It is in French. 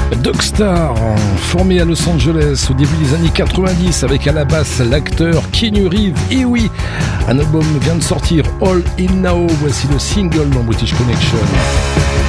Dogstar, formé à Los Angeles au début des années 90 avec à la basse l'acteur Keanu Reeves. Et oui, un album vient de sortir, All In Now. Voici le single dans British Connection.